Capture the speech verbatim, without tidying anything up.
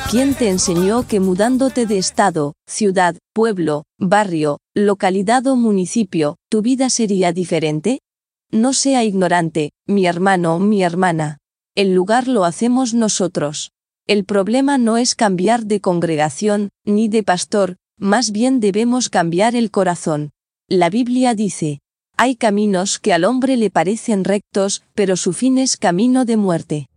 ¿Quién te enseñó que mudándote de estado, ciudad, pueblo, barrio, localidad o municipio, tu vida sería diferente? No sea ignorante, mi hermano o mi hermana. El lugar lo hacemos nosotros. El problema no es cambiar de congregación, ni de pastor, más bien debemos cambiar el corazón. La Biblia dice: hay caminos que al hombre le parecen rectos, pero su fin es camino de muerte.